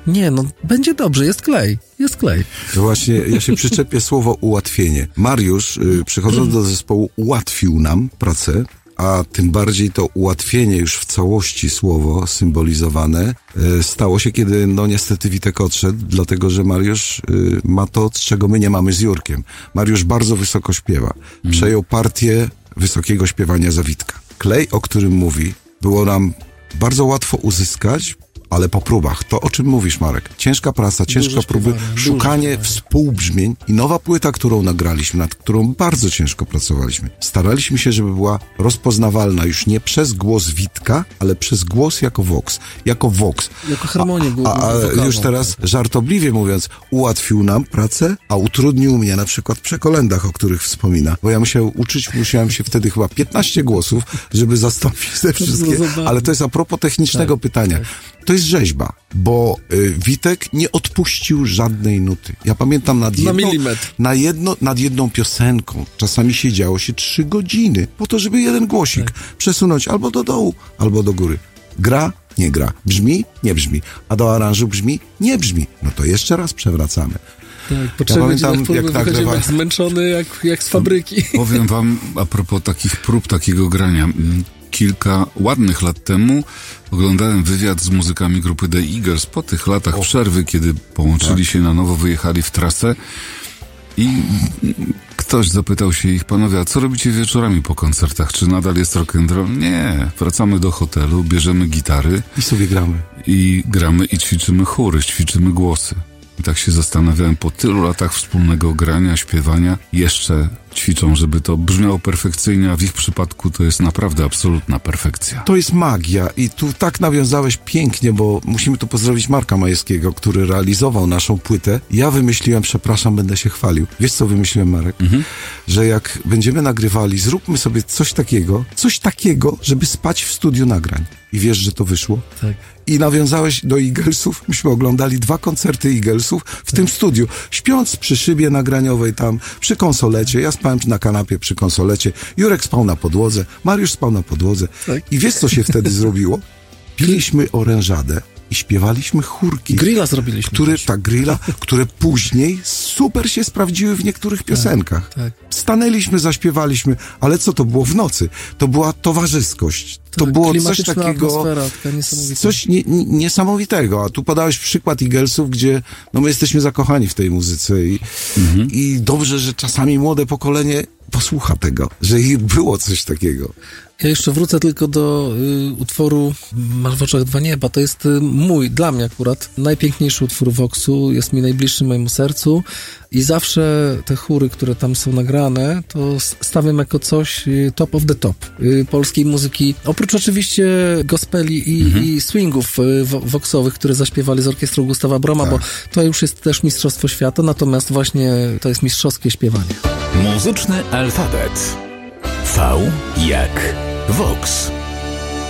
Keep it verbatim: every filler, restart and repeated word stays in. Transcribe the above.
Nie, no będzie dobrze, jest klej, jest klej. To właśnie, ja się przyczepię słowo ułatwienie. Mariusz, y, przychodząc do zespołu, ułatwił nam pracę, a tym bardziej to ułatwienie już w całości słowo symbolizowane y, stało się, kiedy no niestety Witek odszedł, dlatego że Mariusz y, ma to, czego my nie mamy z Jurkiem. Mariusz bardzo wysoko śpiewa. Przejął partię wysokiego śpiewania za Witka. Klej, o którym mówi, było nam bardzo łatwo uzyskać, ale po próbach. To, o czym mówisz, Marek. Ciężka praca, ciężka próby, szukanie współbrzmień i nowa płyta, którą nagraliśmy, nad którą bardzo ciężko pracowaliśmy. Staraliśmy się, żeby była rozpoznawalna już nie przez głos Witka, ale przez głos jako Vox. Jako Vox. Jako harmonię. A, a, a już teraz żartobliwie mówiąc, ułatwił nam pracę, a utrudnił mnie na przykład przy kolendach, o których wspomina. Bo ja musiałem uczyć, musiałem się wtedy chyba piętnaście głosów, żeby zastąpić te wszystkie. Ale to jest a propos technicznego tak, pytania. Tak. To jest rzeźba, bo y, Witek nie odpuścił żadnej nuty. Ja pamiętam nad jedną, na milimetr. Na jedno, nad jedną piosenką czasami siedziało się trzy godziny po to, żeby jeden głosik tak. przesunąć albo do dołu, albo do góry. Gra, nie gra. Brzmi, nie brzmi. A do aranżu brzmi, nie brzmi. No to jeszcze raz przewracamy. Tak, po trzech ja godzinach pamiętam, jak nagrywa... zmęczony jak, jak z fabryki. Powiem wam a propos takich prób, takiego grania. Kilka ładnych lat temu oglądałem wywiad z muzykami grupy The Eagles po tych latach o. przerwy, kiedy połączyli tak. się na nowo, wyjechali w trasę i ktoś zapytał się ich, panowie, a co robicie wieczorami po koncertach? Czy nadal jest rock'n'roll? Nie, wracamy do hotelu, bierzemy gitary i sobie gramy. I gramy i ćwiczymy chóry, ćwiczymy głosy. I tak się zastanawiałem, po tylu latach wspólnego grania, śpiewania, jeszcze ćwiczą, żeby to brzmiało perfekcyjnie, a w ich przypadku to jest naprawdę absolutna perfekcja. To jest magia i tu tak nawiązałeś pięknie, bo musimy tu pozdrowić Marka Majewskiego, który realizował naszą płytę. Ja wymyśliłem, przepraszam, będę się chwalił. Wiesz, co wymyśliłem, Marek? Mhm. Że jak będziemy nagrywali, zróbmy sobie coś takiego, coś takiego, żeby spać w studiu nagrań. I wiesz, że to wyszło? Tak. I nawiązałeś do Eaglesów. Myśmy oglądali dwa koncerty Eaglesów w tak. tym studiu. Śpiąc przy szybie nagraniowej tam, przy konsolecie. Ja spałem na kanapie przy konsolecie. Jurek spał na podłodze. Mariusz spał na podłodze. Tak. I wiesz, co się wtedy zrobiło? Piliśmy orężadę i śpiewaliśmy chórki. Grilla zrobiliśmy. Które, tak, grilla, które później super się sprawdziły w niektórych piosenkach. Tak, tak. Stanęliśmy, zaśpiewaliśmy, ale co to było w nocy? To była towarzyskość. To tak, było coś takiego, coś nie, nie, niesamowitego. A tu podałeś przykład Eaglesów, gdzie no my jesteśmy zakochani w tej muzyce i, mhm. i dobrze, że czasami młode pokolenie posłucha tego, że było coś takiego. Ja jeszcze wrócę tylko do y, utworu Masz w oczach dwa nieba. To jest y, mój, dla mnie akurat, najpiękniejszy utwór Voxu. Jest mi najbliższy mojemu sercu i zawsze te chóry, które tam są nagrane, to stawiam jako coś y, top of the top y, polskiej muzyki. Oprócz oczywiście gospeli i, mhm. i swingów y, voxowych, które zaśpiewali z orkiestrą Gustawa Broma, tak. bo to już jest też mistrzostwo świata, natomiast właśnie to jest mistrzowskie śpiewanie. Muzyczny alfabet. V jak Vox.